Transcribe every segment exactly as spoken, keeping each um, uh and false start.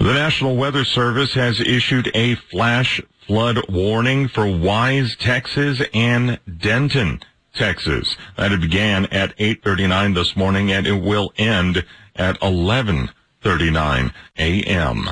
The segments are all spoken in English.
The National Weather Service has issued a flash flood warning for Wise, Texas and Denton, Texas. That it began at eight thirty-nine this morning and it will end at eleven thirty-nine a.m.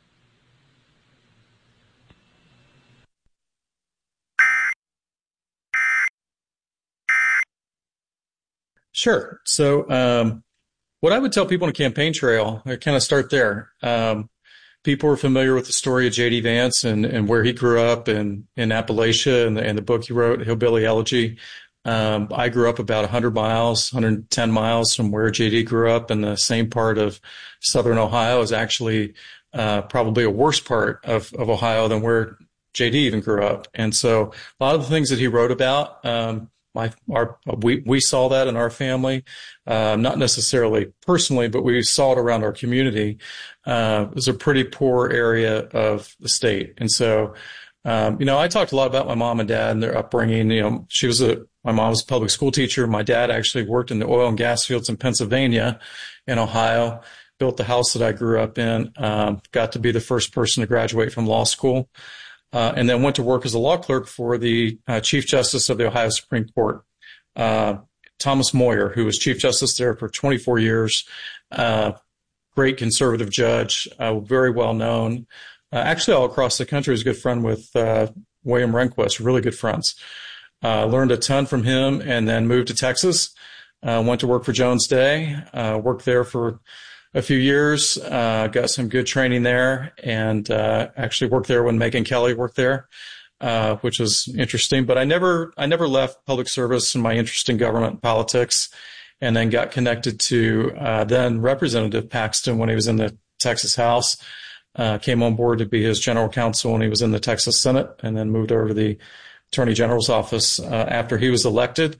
Sure. So um, what I would tell people on a campaign trail, I kind of start there. Um, people are familiar with the story of J D. Vance and, and where he grew up in, in Appalachia and the, and the book he wrote, Hillbilly Elegy. Um, I grew up about one hundred miles, one hundred ten miles from where J D grew up in the same part of southern Ohio. Is actually uh, probably a worse part of, of Ohio than where J D even grew up. And so a lot of the things that he wrote about, um, My, our, we, we saw that in our family, uh, not necessarily personally, but we saw it around our community. Uh, it was a pretty poor area of the state. And so, um, you know, I talked a lot about my mom and dad and their upbringing. You know, she was a, my mom was a public school teacher. My dad actually worked in the oil and gas fields in Pennsylvania and Ohio, built the house that I grew up in, um, got to be the first person to graduate from law school. Uh, and then went to work as a law clerk for the uh, Chief Justice of the Ohio Supreme Court, uh, Thomas Moyer, who was Chief Justice there for twenty-four years. Uh, great conservative judge, uh, very well known. Uh, actually, all across the country, was a good friend with uh, William Rehnquist, really good friends. Uh, learned a ton from him and then moved to Texas. Uh, went to work for Jones Day, uh, worked there for a few years, uh, got some good training there, and uh, actually worked there when Megyn Kelly worked there, uh, which was interesting. But I never, I never left public service and my interest in government politics, and then got connected to uh, then Representative Paxton when he was in the Texas House. Uh, came on board to be his general counsel when he was in the Texas Senate, and then moved over to the Attorney General's office uh, after he was elected.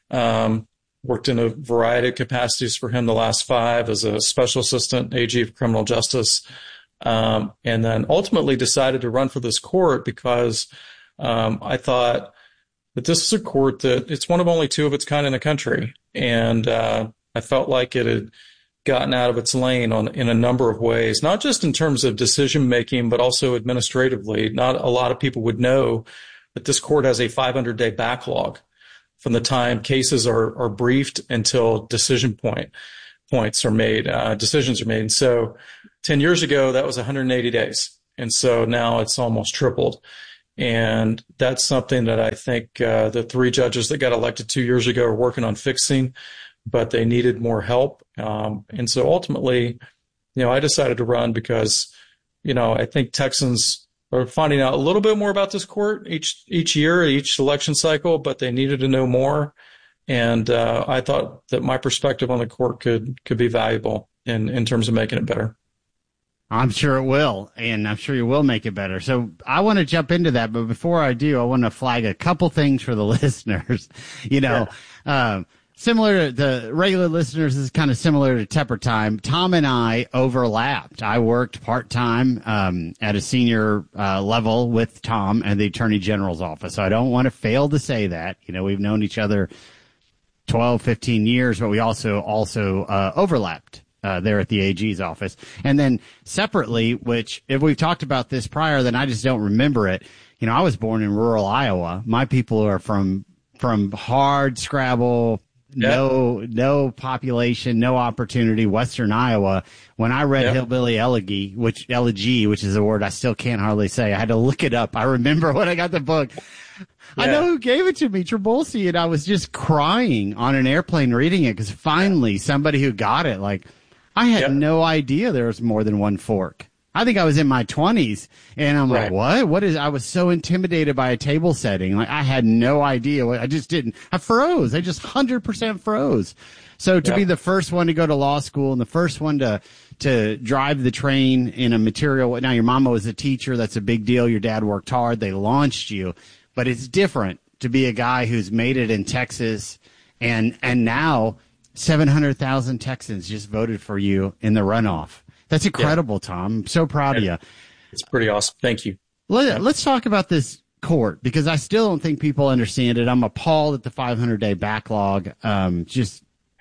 Um, Worked in a variety of capacities for him the last five as a special assistant A G of criminal justice, um, and then ultimately decided to run for this court because um, I thought that this is a court that it's one of only two of its kind in the country, and uh, I felt like it had gotten out of its lane on in a number of ways, not just in terms of decision making, but also administratively. Not a lot of people would know that this court has a five hundred day backlog from the time cases are, are briefed until decision point points are made, uh, decisions are made. And so ten years ago, that was one hundred eighty days. And so now it's almost tripled. And that's something that I think uh, the three judges that got elected two years ago are working on fixing, but they needed more help. Um, and so ultimately, you know, I decided to run because, you know, I think Texans are finding out a little bit more about this court each each year, each election cycle, but they needed to know more. And uh, I thought that my perspective on the court could could be valuable in, in terms of making it better. I'm sure it will, and I'm sure you will make it better. So I want to jump into that, but before I do, I want to flag a couple things for the listeners. You know, yeah. um, Similar to the regular listeners, this is kind of similar to Tepper Time. Tom and I overlapped. I worked part-time um, at a senior uh, level with Tom at the Attorney General's office. So I don't want to fail to say that. You know, we've known each other twelve, fifteen years, but we also also uh, overlapped uh, there at the A G's office. And then separately, which if we've talked about this prior, then I just don't remember it. You know, I was born in rural Iowa. My people are from from hard scrabble, No, no population, no opportunity, Western Iowa. When I read yep. Hillbilly Elegy, which elegy, which is a word I still can't hardly say, I had to look it up. I remember when I got the book. Yeah. I know who gave it to me, Trabulsi, and I was just crying on an airplane reading it because finally yeah. somebody who got it, like, I had yep. no idea there was more than one fork. I think I was in my twenties, and I'm right. like, what? What is, I was so intimidated by a table setting. Like, I had no idea. What, I just didn't, I froze. I just one hundred percent froze. So to yeah. be the first one to go to law school and the first one to, to drive the train in a material, now your mama was a teacher. That's a big deal. Your dad worked hard. They launched you, but it's different to be a guy who's made it in Texas. And, and now seven hundred thousand Texans just voted for you in the runoff. That's incredible, yeah. Tom. I'm so proud yeah. of you. It's pretty awesome. Thank you. Let, let's talk about this court because I still don't think people understand it. I'm appalled at the five hundred day backlog. Um, just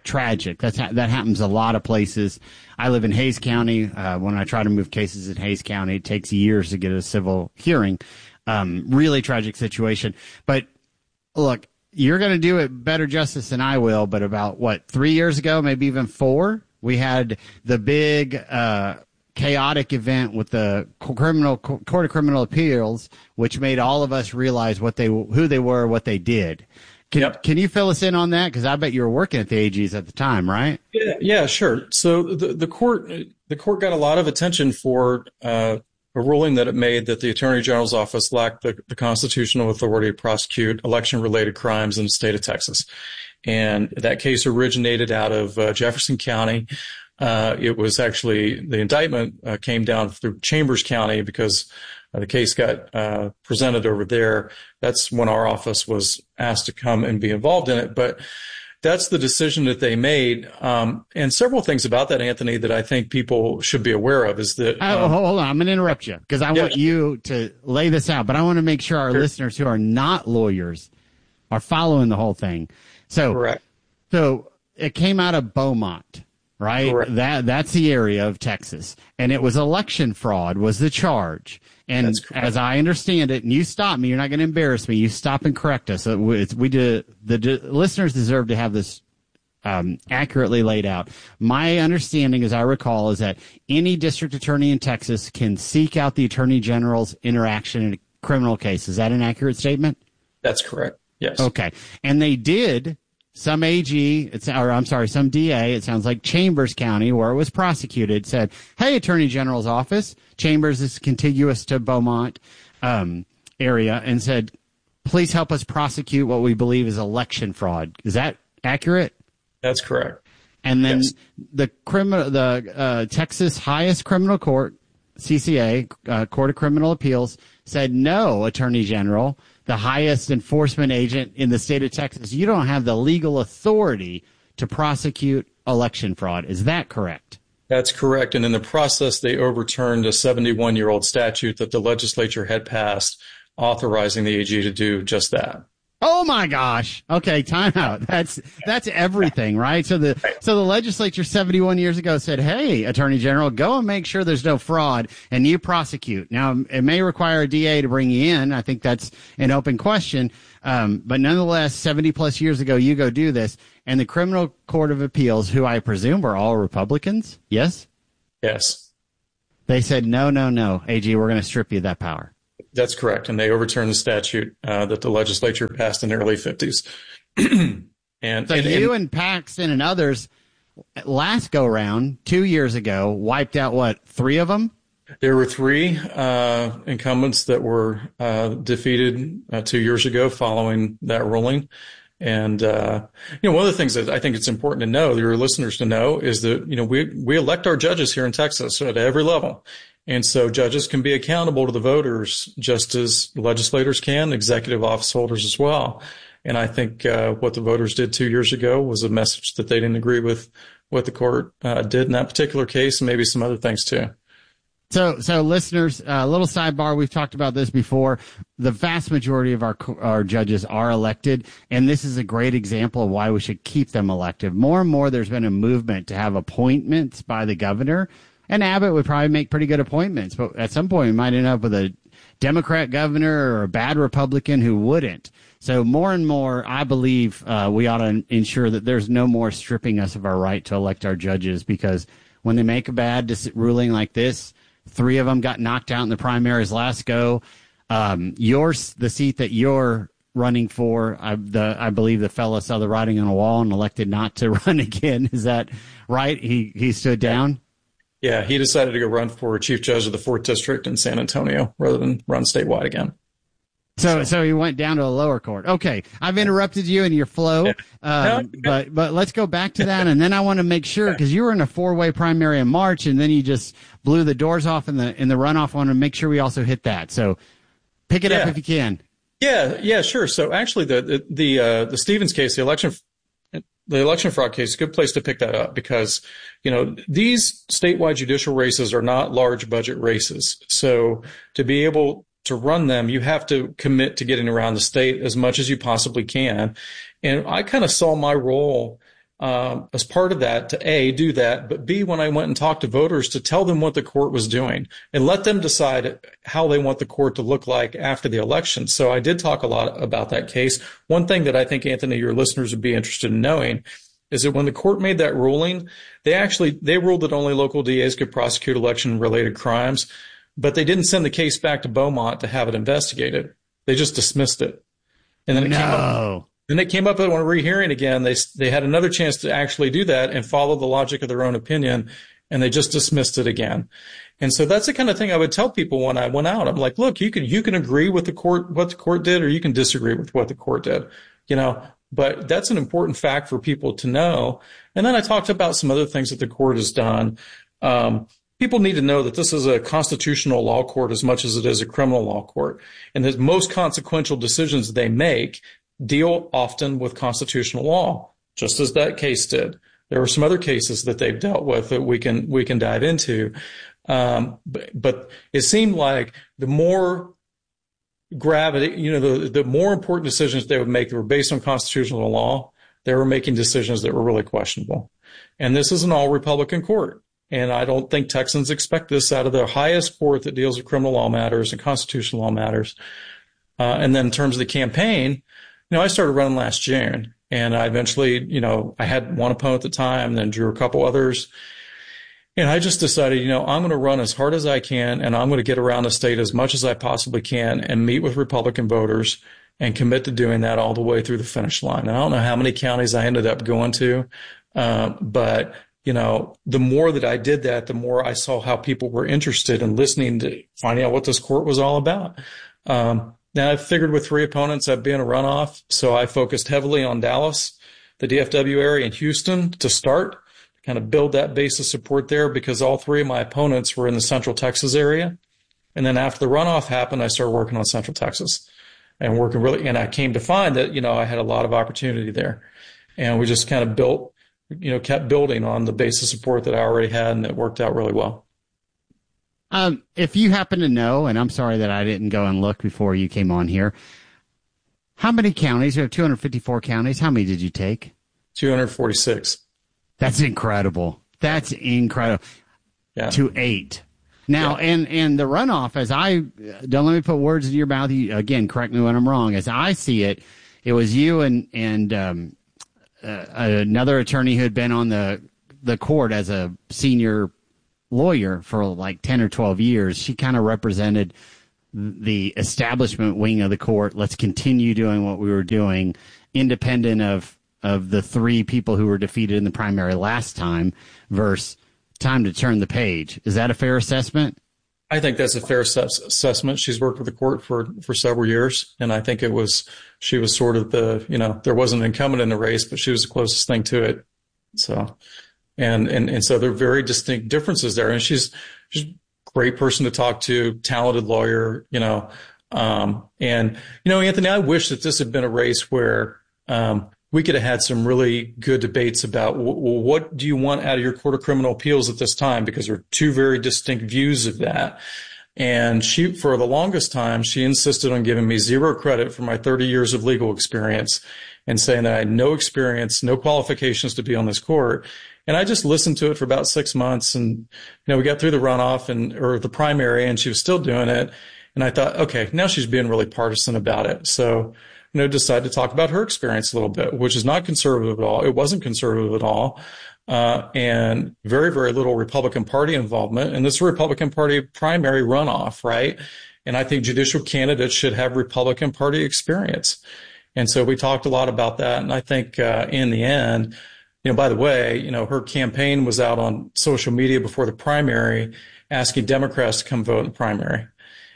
tragic. That's ha- that happens a lot of places. I live in Hays County. Uh, when I try to move cases in Hays County, it takes years to get a civil hearing. Um, really tragic situation. But look, you're going to do it better justice than I will. But about what, three years ago, maybe even four, we had the big, uh, chaotic event with the criminal court of criminal appeals, which made all of us realize what they, who they were, what they did. Can, yep. can you fill us in on that? Because I bet you were working at the A G's at the time, right? Yeah, yeah, sure. So the the court the court got a lot of attention for uh, a ruling that it made that the Attorney General's office lacked the, the constitutional authority to prosecute election-related crimes in the state of Texas, and that case originated out of uh, Jefferson County. Uh, it was actually the indictment uh, came down through Chambers County because uh, the case got uh, presented over there. That's when our office was asked to come and be involved in it. But that's the decision that they made. Um, and several things about that, Anthony, that I think people should be aware of is that. Um, uh, hold on. I'm going to interrupt you because I yeah. want you to lay this out. But I want to make sure our sure. listeners who are not lawyers are following the whole thing. So, Correct. So it came out of Beaumont. Right. Correct. That that's the area of Texas. And it was election fraud was the charge. And as I understand it, and you stop me, you're not going to embarrass me. You stop and correct us. It's, we do, the de, listeners deserve to have this um, accurately laid out. My understanding, as I recall, is that any district attorney in Texas can seek out the attorney general's interaction in a criminal case. Is that an accurate statement? That's correct. Yes. Okay. And they did. Some A G, it's, or I'm sorry, some D A, it sounds like Chambers County, where it was prosecuted, said, hey, Attorney General's office, Chambers is contiguous to Beaumont um, area, and said, please help us prosecute what we believe is election fraud. Is that accurate? That's correct. And then yes. the criminal, the uh, Texas highest criminal court, C C A, uh, Court of Criminal Appeals, said, no, Attorney General, the highest enforcement agent in the state of Texas, you don't have the legal authority to prosecute election fraud. Is that correct? That's correct. And in the process, they overturned a seventy-one-year-old statute that the legislature had passed authorizing the A G to do just that. Oh my gosh. Okay, time out. That's that's everything, right? So the so the legislature seventy-one years ago said, "Hey, Attorney General, go and make sure there's no fraud and you prosecute." Now, it may require a D A to bring you in. I think that's an open question. Um, but nonetheless, seventy plus years ago, you go do this. And the Criminal Court of Appeals, who I presume were all Republicans, yes? Yes. They said, no, no, no, A G, we're going to strip you of that power. That's correct. And they overturned the statute uh, that the legislature passed in the early fifties. and So and, you and, and Paxton and others last go round, two years ago, wiped out, what, three of them? There were three uh, incumbents that were uh, defeated uh, two years ago following that ruling. And, uh, you know, one of the things that I think it's important to know, your listeners to know, is that, you know, we, we elect our judges here in Texas at every level. And so judges can be accountable to the voters just as legislators can, executive office holders as well. And I think uh, what the voters did two years ago was a message that they didn't agree with what the court uh, did in that particular case, and maybe some other things too. So, so listeners, a uh, little sidebar. We've talked about this before. The vast majority of our our judges are elected, and this is a great example of why we should keep them elected. More and more, there's been a movement to have appointments by the governor, and Abbott would probably make pretty good appointments, but at some point, we might end up with a Democrat governor or a bad Republican who wouldn't. So more and more, I believe uh, we ought to ensure that there's no more stripping us of our right to elect our judges, because when they make a bad dis- ruling like this, three of them got knocked out in the primaries last go. Um, yours, the seat that you're running for, I, the, I believe the fellow saw the writing on a wall and elected not to run again. Is that right? He he stood down? Yeah, he decided to go run for chief judge of the fourth district in San Antonio rather than run statewide again. So, so he went down to a lower court. Okay, I've interrupted you in your flow, um, but but let's go back to that, and then I want to make sure, because you were in a four-way primary in March, and then you just blew the doors off in the in the runoff. I want to make sure we also hit that. So, pick it yeah. up if you can. Yeah, yeah, sure. So actually, the the the, uh, the Stevens case, the election the election fraud case, is a good place to pick that up, because you know these statewide judicial races are not large budget races. So to be able to run them, you have to commit to getting around the state as much as you possibly can. And I kind of saw my role um, as part of that to A, do that, but B, when I went and talked to voters, to tell them what the court was doing and let them decide how they want the court to look like after the election. So I did talk a lot about that case. One thing that I think, Anthony, your listeners would be interested in knowing is that when the court made that ruling, they actually, they ruled that only local D As could prosecute election-related crimes, but they didn't send the case back to Beaumont to have it investigated. They just dismissed it. And then it no. came up. Then it came up on a rehearing again. They they had another chance to actually do that and follow the logic of their own opinion, and they just dismissed it again. And so that's the kind of thing I would tell people when I went out. I'm like, look, you can you can agree with the court what the court did, or you can disagree with what the court did, you know. But that's an important fact for people to know. And then I talked about some other things that the court has done. Um, people need to know that this is a constitutional law court as much as it is a criminal law court, and that most consequential decisions they make deal often with constitutional law, just as that case did. There are some other cases that they've dealt with that we can we can dive into. Um, but, but it seemed like the more gravity, you know, the, the more important decisions they would make that were based on constitutional law, they were making decisions that were really questionable. And this is an all Republican court. And I don't think Texans expect this out of the highest court that deals with criminal law matters and constitutional law matters. Uh, and then in terms of the campaign, you know, I started running last June, and I eventually, you know, I had one opponent at the time, then drew a couple others. And I just decided, you know, I'm going to run as hard as I can, and I'm going to get around the state as much as I possibly can and meet with Republican voters and commit to doing that all the way through the finish line. And I don't know how many counties I ended up going to, uh, but, you know, the more that I did that, the more I saw how people were interested in listening to finding out what this court was all about. Um, Now, I figured with three opponents, I'd be in a runoff, so I focused heavily on Dallas, the D F W area, and Houston to start, to kind of build that base of support there, because all three of my opponents were in the Central Texas area. And then after the runoff happened, I started working on Central Texas and working really, and I came to find that, you know, I had a lot of opportunity there. And we just kind of built, you know, kept building on the base of support that I already had, and it worked out really well. Um, if you happen to know, and I'm sorry that I didn't go and look before you came on here, how many counties? We have two hundred fifty-four counties. How many did you take? two hundred forty-six. That's incredible. That's incredible. Yeah. To eight. Now, yeah. and, and the runoff, as I, don't let me put words in your mouth. You, again, correct me when I'm wrong. As I see it, it was you and, and, um, uh, another attorney who had been on the, the court as a senior lawyer for like ten or twelve years. She kind of represented the establishment wing of the court. Let's continue doing what we were doing, independent of, of the three people who were defeated in the primary last time, versus time to turn the page. Is that a fair assessment? I think that's a fair assess- assessment. She's worked with the court for, for several years, and I think it was, she was sort of the, you know, there wasn't an incumbent in the race, but she was the closest thing to it. So, And, and, and so there are very distinct differences there. And she's, she's a great person to talk to, talented lawyer, you know. Um, and, you know, Anthony, I wish that this had been a race where, um, we could have had some really good debates about, well, what do you want out of your Court of Criminal Appeals at this time? Because there are two very distinct views of that. And she, for the longest time, she insisted on giving me zero credit for my thirty years of legal experience and saying that I had no experience, no qualifications to be on this court. And I just listened to it for about six months. And, you know, we got through the runoff and, or the primary, and she was still doing it. And I thought, okay, now she's being really partisan about it. So, you know, decided to talk about her experience a little bit, which is not conservative at all. It wasn't conservative at all. Uh, and very, very little Republican Party involvement. And this is a Republican Party primary runoff, right? And I think judicial candidates should have Republican Party experience. And so we talked a lot about that. And I think, uh, in the end, you know, by the way, you know, her campaign was out on social media before the primary asking Democrats to come vote in the primary.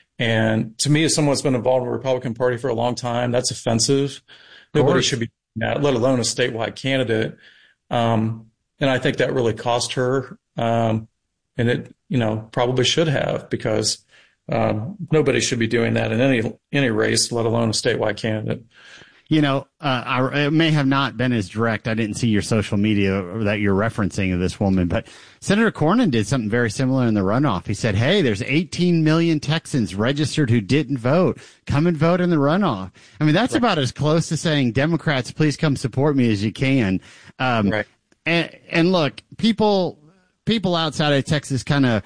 And to me, as someone that's been involved in the Republican Party for a long time, that's offensive. Nobody should be doing that, let alone a statewide candidate. Um, and I think that really cost her. Um, and it, you know, probably should have, because um, nobody should be doing that in any any race, let alone a statewide candidate. You know, uh, I, it may have not been as direct. I didn't see your social media that you're referencing of this woman, but Senator Cornyn did something very similar in the runoff. He said, hey, there's eighteen million Texans registered who didn't vote. Come and vote in the runoff. I mean, that's right. About as close to saying, Democrats, please come support me as you can. Um, right. and, and look, people, people outside of Texas kind of,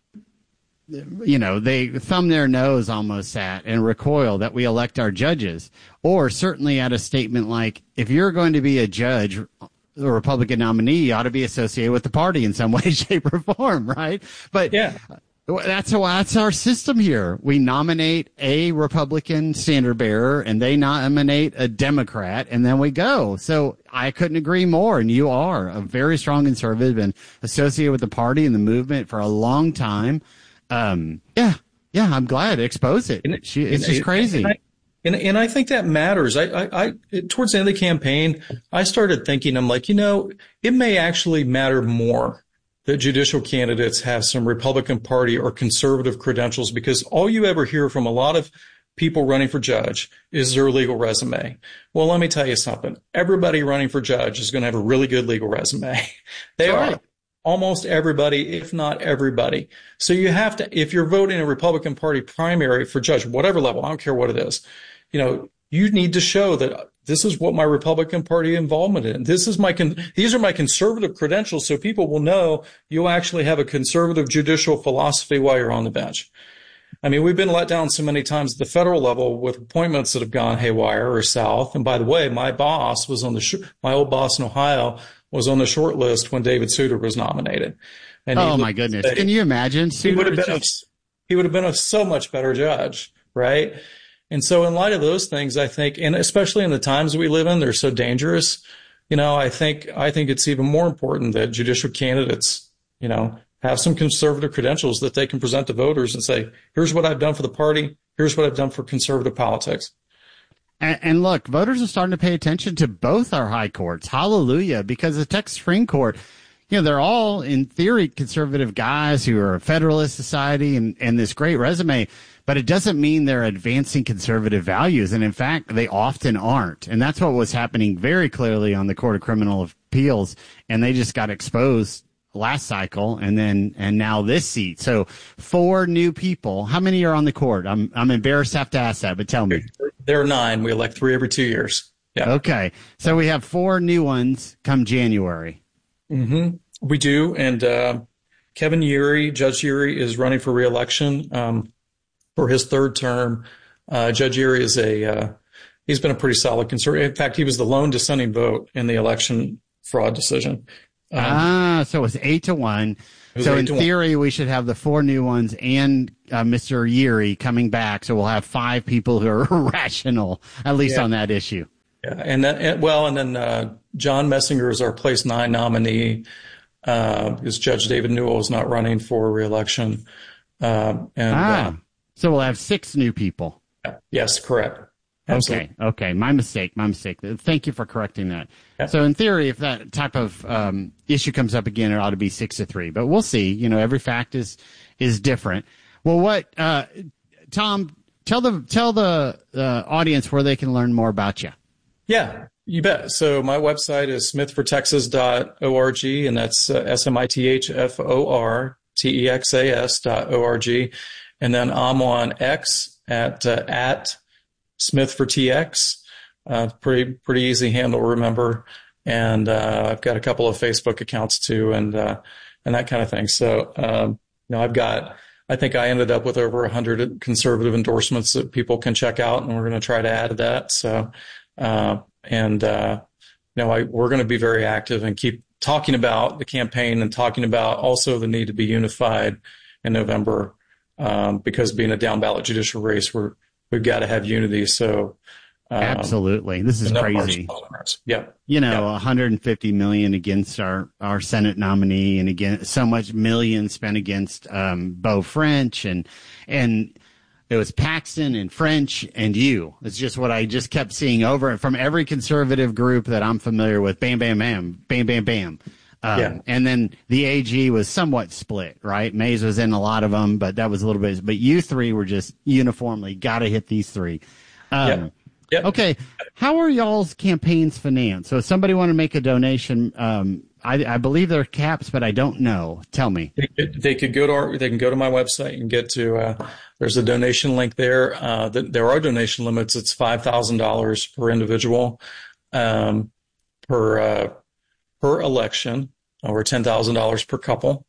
you know, they thumb their nose almost at and recoil that we elect our judges, or certainly at a statement like, if you're going to be a judge, a Republican nominee, you ought to be associated with the party in some way, shape, or form, right? But yeah, that's how, that's our system here. We nominate a Republican standard bearer, and they nominate a Democrat, and then we go. So I couldn't agree more. And you are a very strong conservative and associated with the party and the movement for a long time. Um, yeah, yeah, I'm glad. Expose it. it she, it's and, just crazy. And I, and, and I think that matters. I, I, I, towards the end of the campaign, I started thinking, I'm like, you know, it may actually matter more that judicial candidates have some Republican Party or conservative credentials, because all you ever hear from a lot of people running for judge is their legal resume. Well, let me tell you something. Everybody running for judge is going to have a really good legal resume. They Sorry. are. Almost everybody, if not everybody. So you have to, if you're voting a Republican Party primary for judge, whatever level, I don't care what it is, you know, you need to show that this is what my Republican Party involvement in. This is my, con- these are my conservative credentials, so people will know you actually have a conservative judicial philosophy while you're on the bench. I mean, we've been let down so many times at the federal level with appointments that have gone haywire or south. And by the way, my boss was on the, sh- my old boss in Ohio was on the short list when David Souter was nominated. And oh my goodness. Say, Can you imagine? He would have been just... a, he would have been a so much better judge, right? And so in light of those things, I think, and especially in the times we live in, they're so dangerous. You know, I think, I think it's even more important that judicial candidates, you know, have some conservative credentials that they can present to voters and say, here's what I've done for the party. Here's what I've done for conservative politics. And, and look, voters are starting to pay attention to both our high courts. Hallelujah. Because the Texas Supreme Court, you know, they're all in theory conservative guys who are a Federalist Society and, and this great resume, but it doesn't mean they're advancing conservative values. And in fact, they often aren't. And that's what was happening very clearly on the Court of Criminal Appeals. And they just got exposed last cycle and then and now this seat. So four new people. How many are on the court? I'm I'm embarrassed to have to ask that, but tell me. There are nine. We elect three every two years. Yeah. Okay. So we have four new ones come January. Mm-hmm. We do. And uh, Kevin Yeary, Judge Yeary, is running for re-election um, for his third term. Uh, Judge Yeary is a uh, he's been a pretty solid conservative. In fact, he was the lone dissenting vote in the election fraud decision. Um, ah, so it's eight to one. So in theory, one. we should have the four new ones and uh, Mister Yeary coming back. So we'll have five people who are rational, at least yeah. on that issue. Yeah, and then and, well, and then uh, John Messinger is our place nine nominee. Uh, because Judge David Newell is not running for re-election. Uh, and ah, uh, so we'll have six new people. Yes, correct. Absolutely. Okay, okay. My mistake, my mistake. Thank you for correcting that. Yeah. So in theory, if that type of um, issue comes up again, it ought to be six to three. But we'll see. You know, every fact is is different. Well, what, uh, Tom, tell the tell the uh, audience where they can learn more about you. Yeah, you bet. So my website is smith for texas dot org, and that's uh, S M I T H F O R T E X A S dot O R G. And then I'm on X at uh, at Smith for T X, uh, pretty pretty easy handle to remember, and uh, I've got a couple of Facebook accounts too, and uh, and that kind of thing. So um, you know, I've got, I think I ended up with over a hundred conservative endorsements that people can check out, and we're going to try to add to that. So uh, and uh, you know, I, we're going to be very active and keep talking about the campaign and talking about also the need to be unified in November, um, because being a down ballot judicial race, we're We've got to have unity. So, um, absolutely, this is crazy. Yeah, you know, yeah. one hundred fifty million against our our Senate nominee, and again, so much million spent against um, Beau French, and and it was Paxton and French and you. It's just what I just kept seeing over from every conservative group that I'm familiar with. Bam, bam, bam, bam, bam, bam. Um, yeah. And then the A G was somewhat split, right? Mays was in a lot of them, but that was a little bit. But you three were just uniformly got to hit these three. Um, yeah. Yep. Okay. How are y'all's campaigns financed? So if somebody want to make a donation, um, I, I believe there are caps, but I don't know. Tell me. They could, they could go to our, they can go to my website and get to, uh, there's a donation link there. Uh, th- there are donation limits. It's five thousand dollars per individual, um, per, uh, per election, or ten thousand dollars per couple.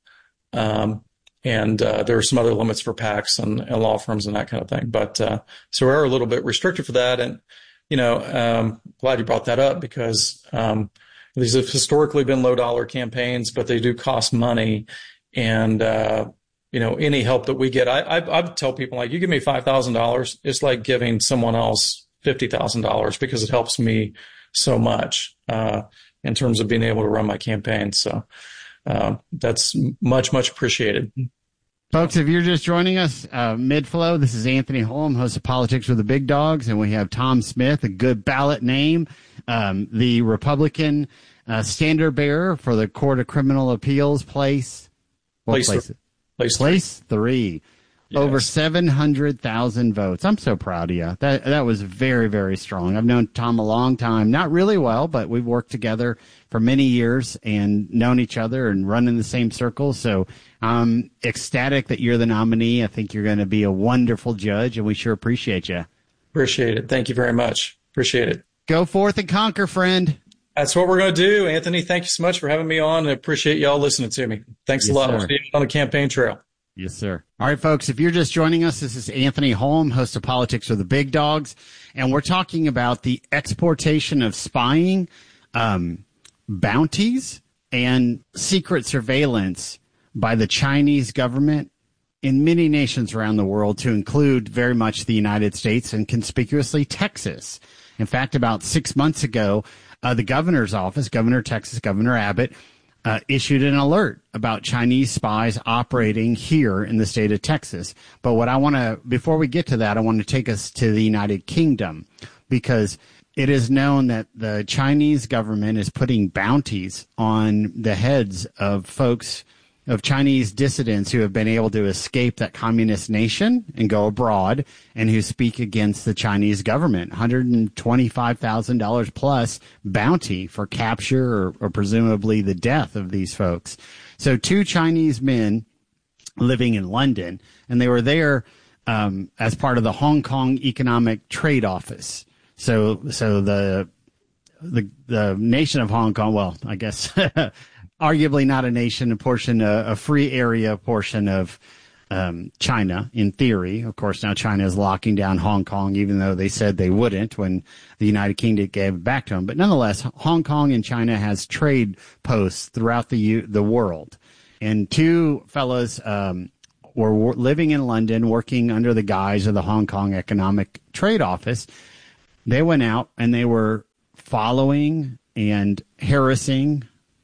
Um, and, uh, there are some other limits for PACs and, and law firms and that kind of thing. But, uh, so we're a little bit restricted for that. And, you know, um, glad you brought that up because, um, these have historically been low dollar campaigns, but they do cost money. And, uh, you know, any help that we get, I, I, I tell people, like, you give me five thousand dollars, it's like giving someone else fifty thousand dollars because it helps me so much, uh, in terms of being able to run my campaign. So, uh, that's much, much appreciated. Folks, if you're just joining us, uh, mid-flow, this is Anthony Holm, host of Politics with the Big Dogs, and we have Tom Smith, a good ballot name, um, the Republican uh, standard bearer for the Court of Criminal Appeals place. What place? place? Th- place, place three. three. Yes. Over seven hundred thousand votes. I'm so proud of you. That that was very, very strong. I've known Tom a long time. Not really well, but we've worked together for many years and known each other and run in the same circles. So I'm ecstatic that you're the nominee. I think you're going to be a wonderful judge, and we sure appreciate you. Appreciate it. Thank you very much. Appreciate it. Go forth and conquer, friend. That's what we're going to do. Anthony, thank you so much for having me on. I appreciate y'all listening to me. Thanks yes, a lot. Sir. We'll see you on the campaign trail. Yes, sir. All right, folks, if you're just joining us, this is Anthony Holm, host of Politics with the Big Dogs, and we're talking about the exportation of spying, um, bounties, and secret surveillance by the Chinese government in many nations around the world, to include very much the United States and conspicuously Texas. In fact, about six months ago, uh, the governor's office, Governor Texas, Governor Abbott, Uh, issued an alert about Chinese spies operating here in the state of Texas. But what I want to, before we get to that, I want to take us to the United Kingdom, because it is known that the Chinese government is putting bounties on the heads of folks, of Chinese dissidents who have been able to escape that communist nation and go abroad and who speak against the Chinese government. one hundred twenty-five thousand dollars plus bounty for capture or, or presumably the death of these folks. So two Chinese men living in London, and they were there um, as part of the Hong Kong Economic Trade Office. So, so the, the, the nation of Hong Kong, well, I guess, arguably not a nation, a portion, a, a free area portion of um, China, in theory. Of course, now China is locking down Hong Kong, even though they said they wouldn't when the United Kingdom gave it back to them. But nonetheless, Hong Kong and China has trade posts throughout the the world. And two fellows um, were living in London, working under the guise of the Hong Kong Economic Trade Office. They went out and they were following and harassing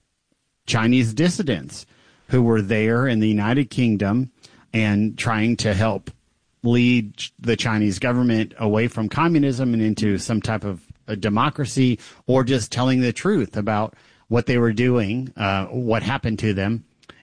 Chinese dissidents who were there in the United Kingdom and trying to help lead the Chinese government away from communism and into some type of a democracy, or just telling the truth about what they were doing, uh, what happened to them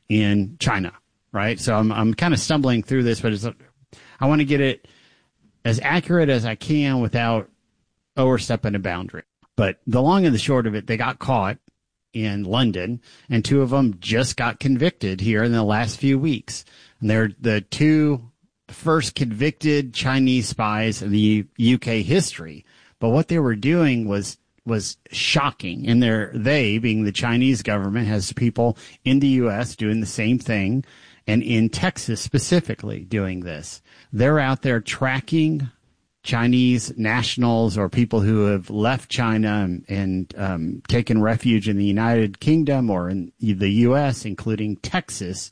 in China, right? So I'm I'm kind of stumbling through this, but it's, I want to get it as accurate as I can without overstepping a boundary. But the long and the short of it, they got caught in London, and two of them just got convicted here in the last few weeks. And they're the two first convicted Chinese spies in the U K history. But what they were doing was was shocking. And they're, they, being the Chinese government, has people in the U S doing the same thing, and in Texas specifically doing this. They're out there tracking Chinese nationals or people who have left China and, and um, taken refuge in the United Kingdom or in the U S, including Texas,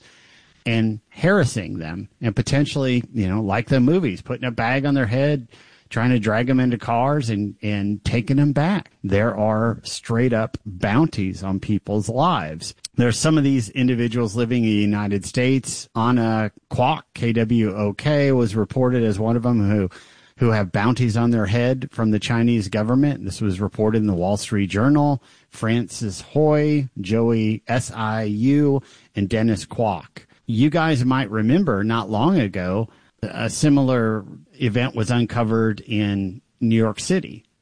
and harassing them and potentially, you know, like the movies, putting a bag on their head, trying to drag them into cars and, and taking them back. There are straight up bounties on people's lives. There's some of these individuals living in the United States. Anna Kwok, K W O K, was reported as one of them who who have bounties on their head from the Chinese government. This was reported in the Wall Street Journal. Francis Hoy, Joey S I U, and Dennis Kwok. You guys might remember not long ago, a similar event was uncovered in New York City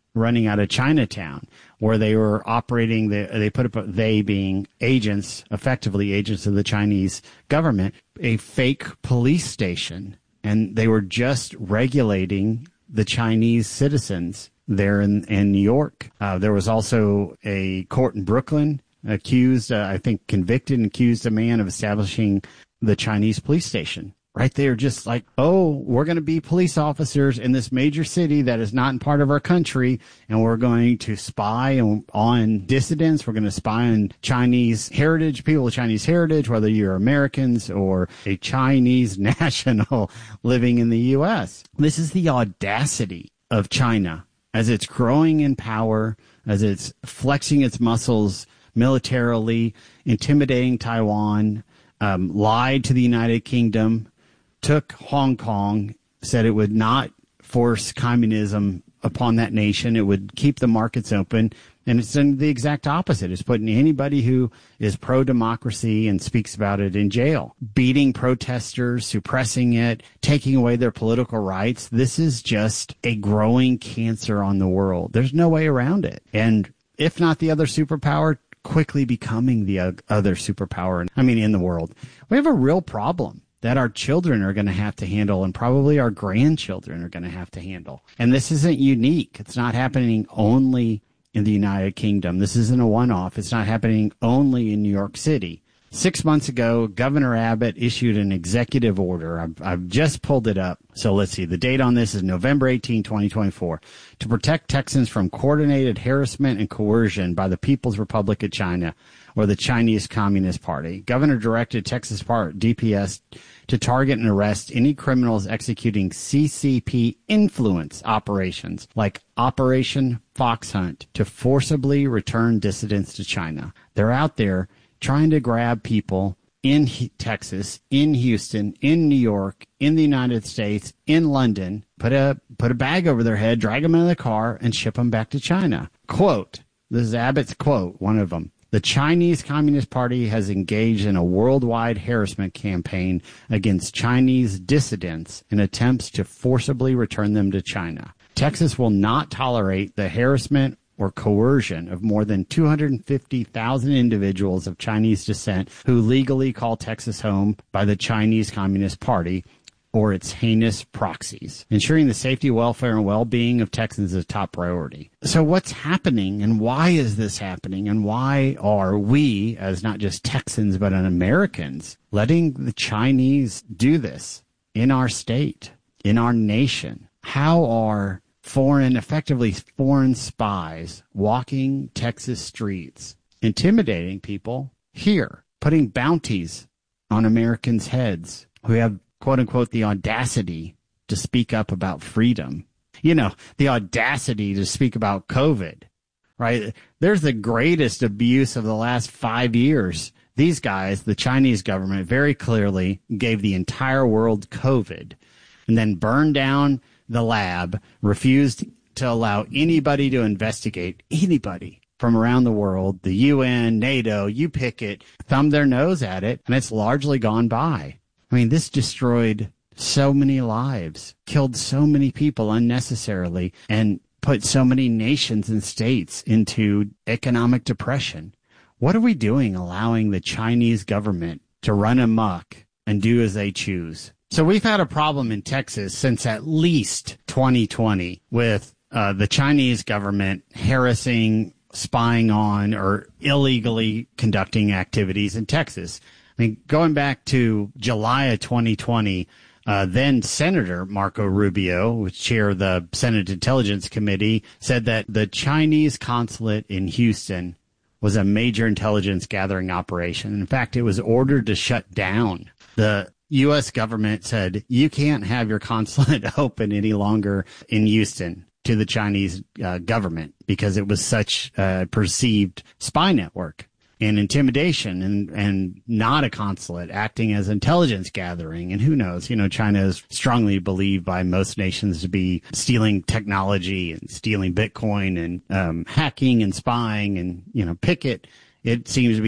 running out of Chinatown, where they were operating, the, they put up, they being agents, effectively agents of the Chinese government, a fake police station. And they were just regulating the Chinese citizens there in, in New York. Uh, there was also a court in Brooklyn accused, uh, I think convicted and accused a man of establishing the Chinese police station. Right there, just like, oh, we're going to be police officers in this major city that is not in part of our country, and we're going to spy on, on dissidents. We're going to spy on Chinese heritage, people with Chinese heritage, whether you're Americans or a Chinese national living in the U S. This is the audacity of China as it's growing in power, as it's flexing its muscles militarily, intimidating Taiwan, um, lied to the United Kingdom, took Hong Kong, said it would not force communism upon that nation. It would keep the markets open. And it's done the exact opposite. It's putting anybody who is pro-democracy and speaks about it in jail, beating protesters, suppressing it, taking away their political rights. This is just a growing cancer on the world. There's no way around it. And if not the other superpower, quickly becoming the other superpower, I mean, in the world. We have a real problem that our children are going to have to handle, and probably our grandchildren are going to have to handle. And this isn't unique. It's not happening only in the United Kingdom. This isn't a one-off. It's not happening only in New York City. Six months ago, Governor Abbott issued an executive order. I've, I've just pulled it up. So let's see. The date on this is November eighteenth, twenty twenty-four. To protect Texans from coordinated harassment and coercion by the People's Republic of China, or the Chinese Communist Party, Governor directed Texas Part D P S to target and arrest any criminals executing C C P influence operations like Operation Fox Hunt to forcibly return dissidents to China. They're out there trying to grab people in H- Texas, in Houston, in New York, in the United States, in London, put a put a bag over their head, drag them in the car, and ship them back to China. Quote, this is Abbott's quote, one of them. The Chinese Communist Party has engaged in a worldwide harassment campaign against Chinese dissidents in attempts to forcibly return them to China. Texas will not tolerate the harassment or coercion of more than two hundred fifty thousand individuals of Chinese descent who legally call Texas home by the Chinese Communist Party or its heinous proxies. Ensuring the safety, welfare, and well-being of Texans is a top priority. So what's happening, and why is this happening, and why are we, as not just Texans but Americans, letting the Chinese do this in our state, in our nation? How are foreign, effectively foreign spies walking Texas streets, intimidating people here, putting bounties on Americans' heads who have, quote unquote, the audacity to speak up about freedom? You know, the audacity to speak about COVID, right? There's the greatest abuse of the last five years. These guys, the Chinese government, very clearly gave the entire world COVID and then burned down the lab, refused to allow anybody to investigate, anybody from around the world, the U N, NATO, you pick it, thumbed their nose at it, and it's largely gone by. I mean, this destroyed so many lives, killed so many people unnecessarily, and put so many nations and states into economic depression. What are we doing allowing the Chinese government to run amok and do as they choose? So we've had a problem in Texas since at least twenty twenty with uh, the Chinese government harassing, spying on, or illegally conducting activities in Texas. I mean, going back to July of twenty twenty, uh, then Senator Marco Rubio, who was chair of the Senate Intelligence Committee, said that the Chinese consulate in Houston was a major intelligence gathering operation. In fact, it was ordered to shut down. The U S government said, you can't have your consulate open any longer in Houston to the Chinese uh, government because it was such a perceived spy network and intimidation and, and not a consulate, acting as intelligence gathering. And who knows, you know, China is strongly believed by most nations to be stealing technology and stealing Bitcoin and um, hacking and spying and, you know, pick it. It seems to be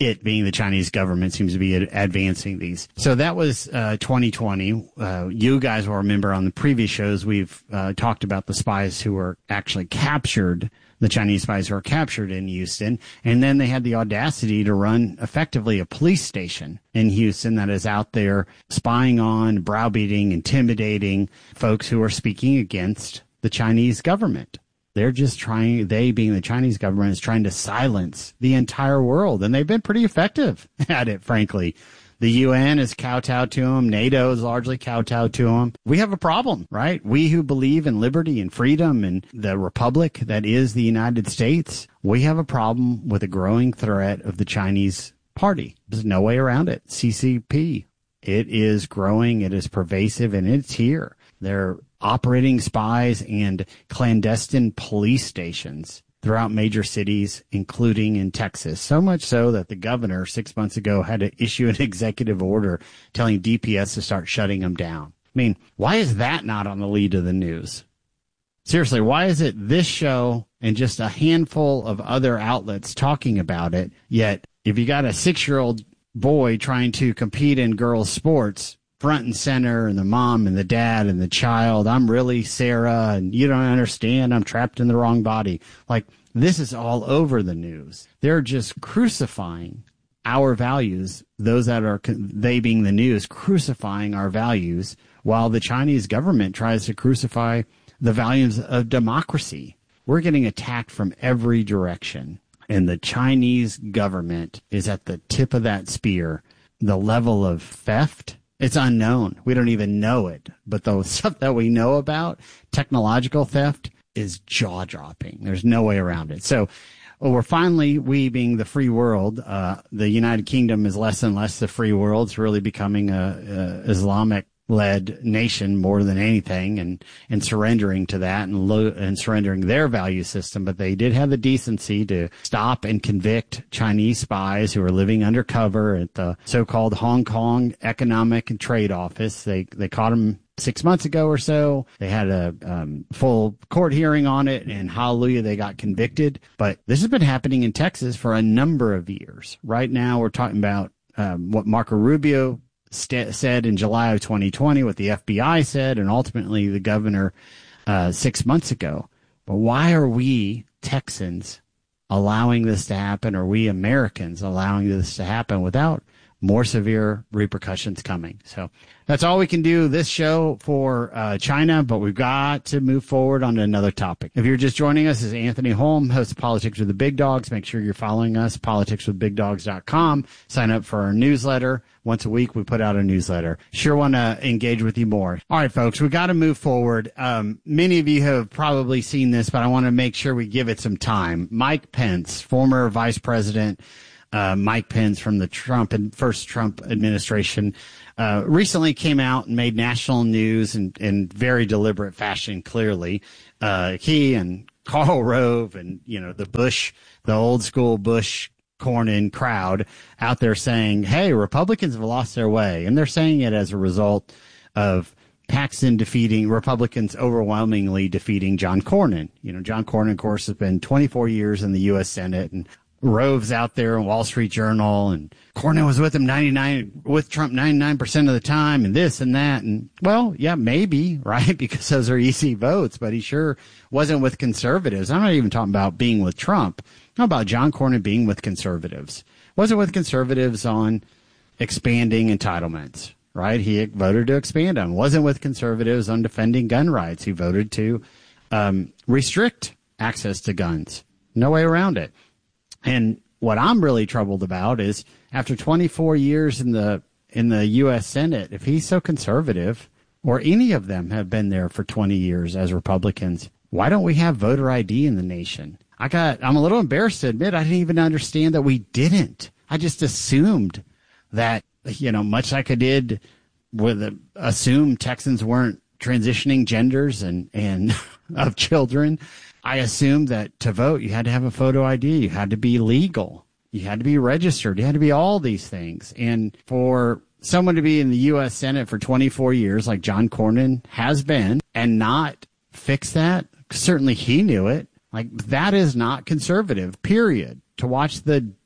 it being the Chinese government seems to be advancing these. So that was uh, twenty twenty. Uh, you guys will remember on the previous shows we've uh, talked about the spies who were actually captured, the Chinese spies who were captured in Houston, and then they had the audacity to run effectively a police station in Houston that is out there spying on, browbeating, intimidating folks who are speaking against the Chinese government. They're just trying, they being the Chinese government, is trying to silence the entire world. And they've been pretty effective at it, frankly. The U N is kowtowed to them. NATO is largely kowtowed to them. We have a problem, right? We who believe in liberty and freedom and the republic that is the United States, we have a problem with a growing threat of the Chinese party. There's no way around it. C C P. It is growing. It is pervasive, and it's here. They're operating spies and clandestine police stations throughout major cities, including in Texas. So much so that the governor six months ago had to issue an executive order telling D P S to start shutting them down. I mean, why is that not on the lead of the news? Seriously, why is it this show and just a handful of other outlets talking about it, yet if you got a six-year-old boy trying to compete in girls' sports, front and center, and the mom and the dad and the child, I'm really Sarah, and you don't understand, I'm trapped in the wrong body. Like, this is all over the news. They're just crucifying our values, those that are, they being the news, crucifying our values, while the Chinese government tries to crucify the values of democracy. We're getting attacked from every direction, and the Chinese government is at the tip of that spear. The level of theft, it's unknown. We don't even know it. But the stuff that we know about, technological theft, is jaw-dropping. There's no way around it. So well, we're finally, we being the free world, uh, the United Kingdom is less and less the free world. It's really becoming a, a Islamic-led nation more than anything, and, and surrendering to that and, lo- and surrendering their value system. But they did have the decency to stop and convict Chinese spies who are living undercover at the so-called Hong Kong Economic and Trade Office. They they caught them six months ago or so. They had a um, full court hearing on it, and hallelujah, they got convicted. But this has been happening in Texas for a number of years. Right now, we're talking about um, what Marco Rubio st- said in July of twenty twenty, what the F B I said, and ultimately the governor uh, six months ago. But why are we Texans allowing this to happen, or we Americans allowing this to happen without more severe repercussions coming? So that's all we can do this show for uh, China, but we've got to move forward on to another topic. If you're just joining us, this is Anthony Holm, host of Politics with the Big Dogs. Make sure you're following us, politics with big dogs dot com. Sign up for our newsletter. Once a week, we put out a newsletter. Sure want to engage with you more. All right, folks, we got to move forward. Um, many of you have probably seen this, but I want to make sure we give it some time. Mike Pence, former vice president, Uh, Mike Pence from the Trump and first Trump administration, uh, recently came out and made national news in, in very deliberate fashion, clearly. Uh, he and Karl Rove and, you know, the Bush, the old school Bush Cornyn crowd out there saying, hey, Republicans have lost their way. And they're saying it as a result of Paxton defeating, Republicans overwhelmingly defeating John Cornyn. You know, John Cornyn, of course, has been twenty-four years in the U S Senate, and Rove's out there in Wall Street Journal, and Cornyn was with him ninety-nine with Trump ninety-nine percent of the time, and this and that. And well, yeah, maybe, right? Because those are easy votes, but he sure wasn't with conservatives. I'm not even talking about being with Trump. How about John Cornyn being with conservatives? Wasn't with conservatives on expanding entitlements, right? He voted to expand them. Wasn't with conservatives on defending gun rights. He voted to um, restrict access to guns. No way around it. And what I'm really troubled about is after twenty-four years in the in the U S Senate, if he's so conservative, or any of them have been there for twenty years as Republicans, why don't we have voter I D in the nation? I got I'm a little embarrassed to admit I didn't even understand that we didn't. I just assumed that, you know, much like I did with the, assume Texans weren't transitioning genders and and of children. I assumed that to vote, you had to have a photo I D. You had to be legal. You had to be registered. You had to be all these things. And for someone to be in the U S Senate for twenty-four years, like John Cornyn has been, and not fix that, certainly he knew it. Like, that is not conservative, period. To watch the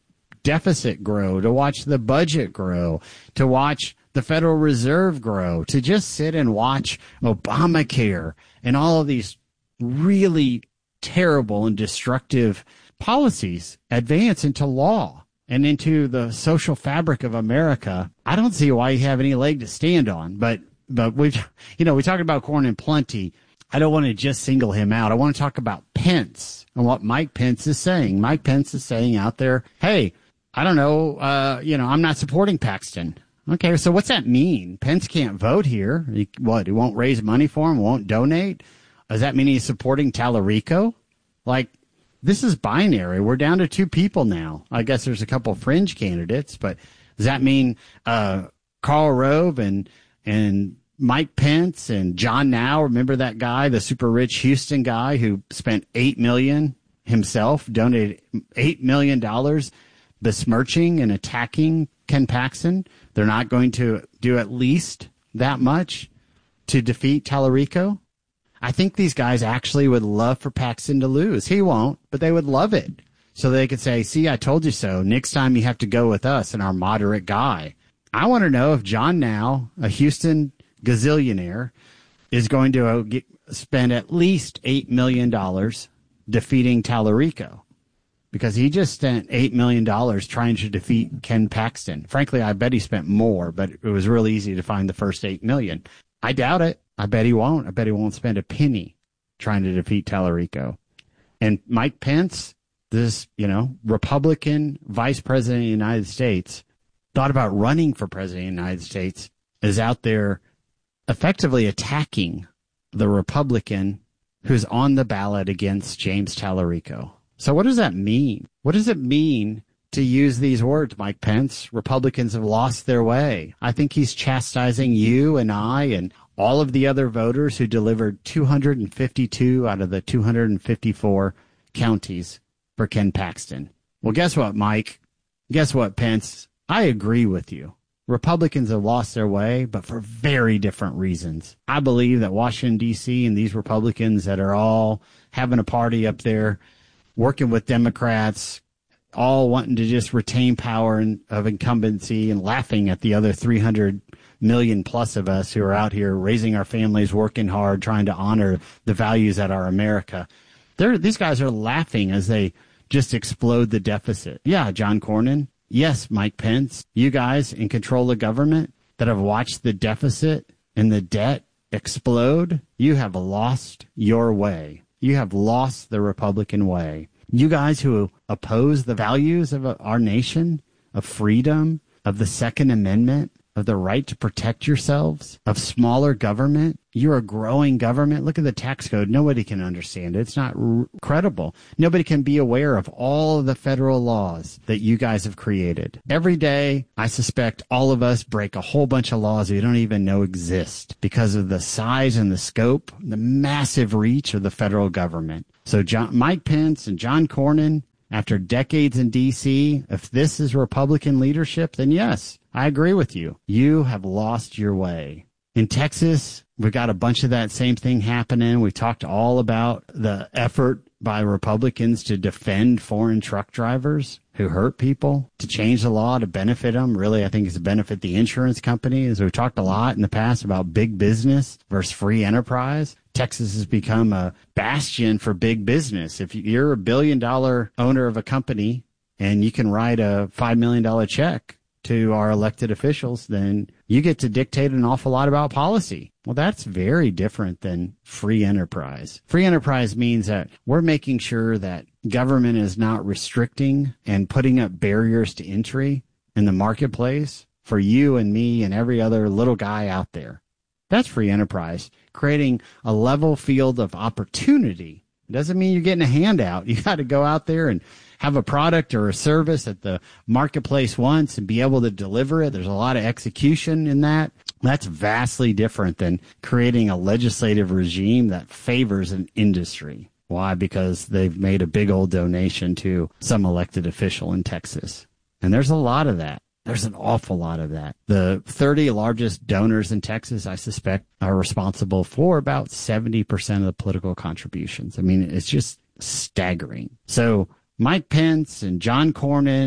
deficit grow, to watch the budget grow, to watch the Federal Reserve grow, to just sit and watch Obamacare and all of these really terrible and destructive policies advance into law and into the social fabric of America. I don't see why you have any leg to stand on, but, but we've, you know, we talked about Cornyn plenty. I don't want to just single him out. I want to talk about Pence and what Mike Pence is saying. Mike Pence is saying out there, hey, I don't know, uh, you know, I'm not supporting Paxton. Okay, so what's that mean? Pence can't vote here. He, what, he won't raise money for him, won't donate? Does that mean he's supporting Tallarico? Like, this is binary. We're down to two people now. I guess there's a couple fringe candidates, but does that mean uh, Karl Rove and and Mike Pence and John Now, remember that guy, the super rich Houston guy who spent eight million dollars himself, donated eight million dollars besmirching and attacking Ken Paxton? They're not going to do at least that much to defeat Tallarico? I think these guys actually would love for Paxton to lose. He won't, but they would love it. So they could say, see, I told you so. Next time you have to go with us and our moderate guy. I want to know if John Now, a Houston gazillionaire, is going to get, spend at least eight million dollars defeating Tallarico. Because he just spent eight million dollars trying to defeat Ken Paxton. Frankly, I bet he spent more, but it was really easy to find the first eight million dollars. I doubt it. I bet he won't. I bet he won't spend a penny trying to defeat Tallarico. And Mike Pence, this, you know, Republican vice president of the United States, thought about running for president of the United States, is out there effectively attacking the Republican who's on the ballot against James Tallarico. So what does that mean? What does it mean to use these words, Mike Pence? Republicans have lost their way. I think he's chastising you and I and all of the other voters who delivered two hundred fifty-two out of the two hundred fifty-four counties for Ken Paxton. Well, guess what, Mike? Guess what, Pence? I agree with you. Republicans have lost their way, but for very different reasons. I believe that Washington, D C and these Republicans that are all having a party up there, working with Democrats, all wanting to just retain power and, of incumbency and laughing at the other three hundred million plus of us who are out here raising our families, working hard, trying to honor the values that are America. They're, these guys are laughing as they just explode the deficit. Yeah, John Cornyn. Yes, Mike Pence. You guys in control of government that have watched the deficit and the debt explode, you have lost your way. You have lost the Republican way. You guys who oppose the values of our nation, of freedom, of the Second Amendment, of the right to protect yourselves, of smaller government. You're a growing government. Look at the tax code. Nobody can understand it. It's not r- credible. Nobody can be aware of all of the federal laws that you guys have created. Every day, I suspect all of us break a whole bunch of laws we don't even know exist because of the size and the scope, the massive reach of the federal government. So John, Mike Pence and John Cornyn, after decades in D C, if this is Republican leadership, then yes, I agree with you. You have lost your way. In Texas, we've got a bunch of that same thing happening. We talked all about the effort by Republicans to defend foreign truck drivers who hurt people, to change the law to benefit them. Really, I think it's to benefit the insurance companies. We've talked a lot in the past about big business versus free enterprise. Texas has become a bastion for big business. If you're a billion dollar owner of a company and you can write a five million dollars check to our elected officials, then you get to dictate an awful lot about policy. Well, that's very different than free enterprise. Free enterprise means that we're making sure that government is not restricting and putting up barriers to entry in the marketplace for you and me and every other little guy out there. That's free enterprise, creating a level field of opportunity. It doesn't mean you're getting a handout. You got to go out there and have a product or a service that the marketplace wants and be able to deliver it. There's a lot of execution in that. That's vastly different than creating a legislative regime that favors an industry. Why? Because they've made a big old donation to some elected official in Texas. And there's a lot of that. There's an awful lot of that. The thirty largest donors in Texas, I suspect, are responsible for about seventy percent of the political contributions. I mean, it's just staggering. So Mike Pence and John Cornyn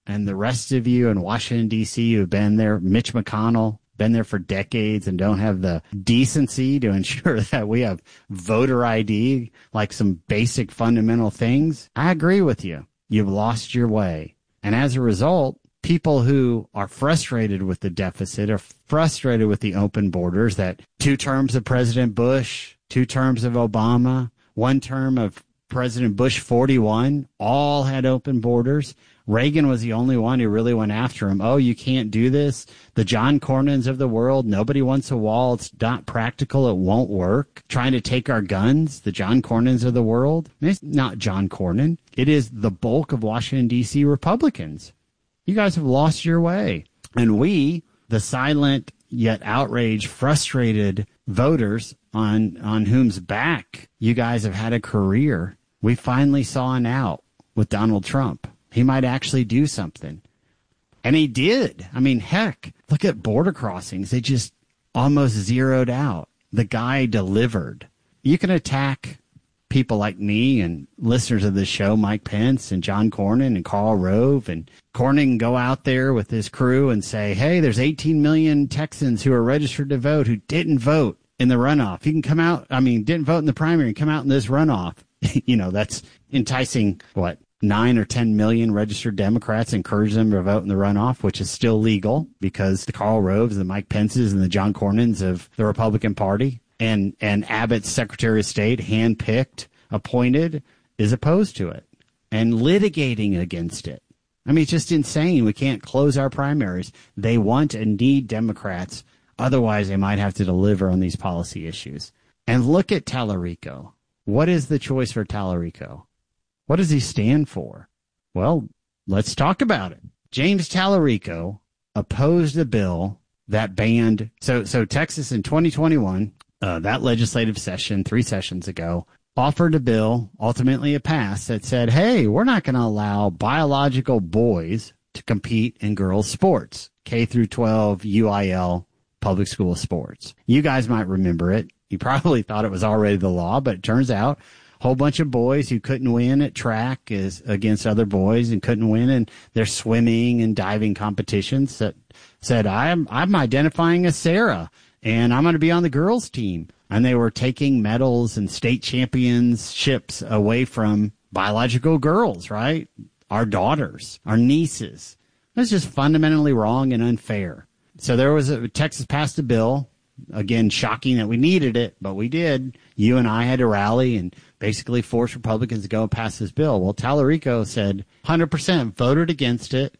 and the rest of you in Washington, D C who've been there, Mitch McConnell, been there for decades and don't have the decency to ensure that we have voter I D, like some basic fundamental things, I agree with you. You've lost your way. And as a result, people who are frustrated with the deficit are frustrated with the open borders, that two terms of President Bush, two terms of Obama, one term of President Bush forty-one, all had open borders. Reagan was the only one who really went after him. Oh, you can't do this. The John Cornyn's of the world. Nobody wants a wall. It's not practical. It won't work. Trying to take our guns. The John Cornyn's of the world. It's not John Cornyn. It is the bulk of Washington, D C Republicans. You guys have lost your way. And we, the silent yet outraged, frustrated voters on, on whom's back you guys have had a career, we finally saw an out with Donald Trump. He might actually do something. And he did. I mean, heck, look at border crossings. They just almost zeroed out. The guy delivered. You can attack people like me and listeners of this show, Mike Pence and John Cornyn and Karl Rove, and Cornyn can go out there with his crew and say, hey, there's eighteen million Texans who are registered to vote who didn't vote in the runoff. You can come out, I mean, didn't vote in the primary and come out in this runoff. You know, that's enticing, what, nine or ten million registered Democrats, encourage them to vote in the runoff, which is still legal because the Karl Roves, the Mike Pences, and the John Cornyns of the Republican Party, and, and Abbott's Secretary of State, handpicked, appointed, is opposed to it and litigating against it. I mean, it's just insane. We can't close our primaries. They want and need Democrats. Otherwise, they might have to deliver on these policy issues. And look at Tallarico. What is the choice for Tallarico? What does he stand for? Well, let's talk about it. James Tallarico opposed a bill that banned, so so Texas in twenty twenty-one, uh, that legislative session, three sessions ago, offered a bill, ultimately it passed, that said, hey, we're not going to allow biological boys to compete in girls' sports, K through twelve U I L public school sports. You guys might remember it. You probably thought it was already the law, but it turns out whole bunch of boys who couldn't win at track is against other boys and couldn't win in their swimming and diving competitions that said, I'm, I'm identifying as Sarah and I'm going to be on the girls team. And they were taking medals and state championships away from biological girls, right? Our daughters, our nieces. That's just fundamentally wrong and unfair. So there was a, Texas passed a bill. Again, shocking that we needed it, but we did. You and I had to rally and basically force Republicans to go and pass this bill. Well, Tallarico said one hundred percent voted against it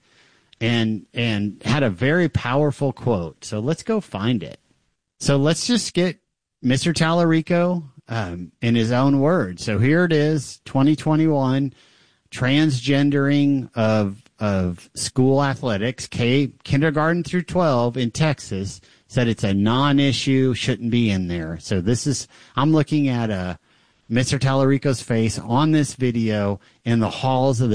and and had a very powerful quote. So let's go find it. So let's just get Mister Tallarico um, in his own words. So here it is, twenty twenty-one, transgendering of of school athletics, K kindergarten through twelve in Texas, said it's a non-issue, shouldn't be in there. So this is, I'm looking at a Mister Tallarico's face on this video in the halls of the